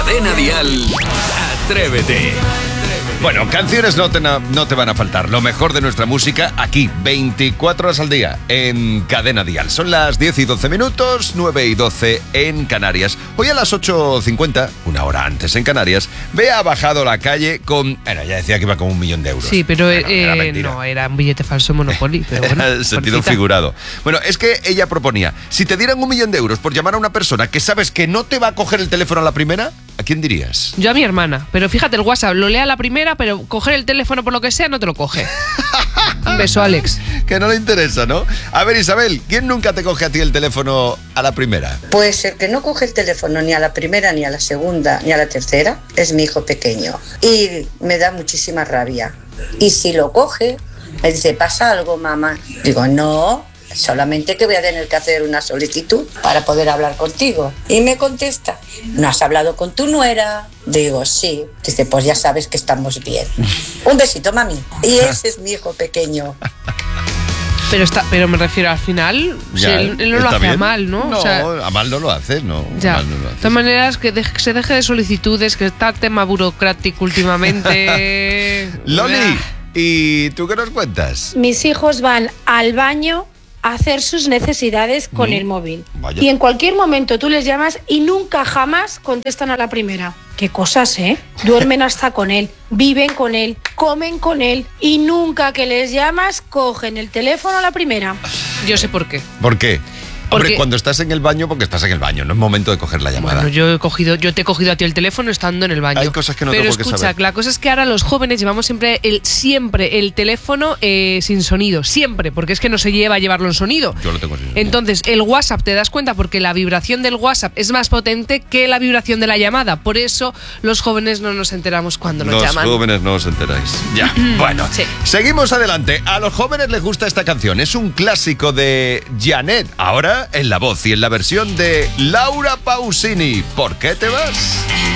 Cadena Dial, Atrévete. Bueno, canciones no te van a faltar. Lo mejor de nuestra música aquí, 24 horas al día, en Cadena Dial. Son las 10 y 12 minutos, 9 y 12 en Canarias. Hoy a las 8:50, una hora antes en Canarias, Bea ha bajado la calle con... Bueno, ya decía que iba con 1 millón de euros. Sí, pero no, era un billete falso Monopoly. Pero bueno, sentido figurado. Bueno, es que ella proponía, si te dieran 1 millón de euros por llamar a una persona que sabes que no te va a coger el teléfono a la primera, ¿a quién dirías? Yo a mi hermana, pero fíjate, el WhatsApp lo lea a la primera, pero coger el teléfono por lo que sea no te lo coge. Un beso, Alex. Que no le interesa, ¿no? A ver, Isabel, ¿quién nunca te coge a ti el teléfono a la primera? Pues el que no coge el teléfono ni a la primera, ni a la segunda, ni a la tercera es mi hijo pequeño. Y me da muchísima rabia. Y si lo coge, me dice, ¿pasa algo, mamá? Digo, no, solamente que voy a tener que hacer una solicitud para poder hablar contigo. Y me contesta, ¿no has hablado con tu nuera? Digo, sí. Dice, pues ya sabes que estamos bien. Un besito, mami. Y ese es mi hijo pequeño. Pero me refiero al final, Ya, si él no lo hace bien. a mal, ¿no? No, O sea, a mal no lo hace, no. ya. A mal no lo hace. De todas maneras, que se deje de solicitudes, que está el tema burocrático últimamente. Loli, ¿y tú qué nos cuentas? Mis hijos van al baño a hacer sus necesidades con el móvil. Vaya. Y en cualquier momento tú les llamas y nunca jamás contestan a la primera. Qué cosas, ¿eh? Duermen hasta con él, viven con él, comen con él y nunca que les llamas cogen el teléfono a la primera. Yo sé por qué. ¿Por qué? Hombre, Porque- cuando estás en el baño, porque estás en el baño, no es momento de coger la llamada. Bueno, yo te he cogido a ti el teléfono estando en el baño. Hay cosas que no Pero tengo por qué escucha, saber. la cosa es que ahora los jóvenes llevamos siempre el teléfono sin sonido. Siempre, porque es que no se llevarlo en sonido. Yo lo tengo sin sonido. Entonces, el WhatsApp, te das cuenta, porque la vibración del WhatsApp es más potente que la vibración de la llamada. Por eso los jóvenes no nos enteramos cuando nos Los llaman. jóvenes no os enteráis. Ya, bueno. Sí. Seguimos adelante. A los jóvenes les gusta esta canción. Es un clásico de Janet. Ahora en la voz y en la versión de Laura Pausini. ¿Por qué te vas?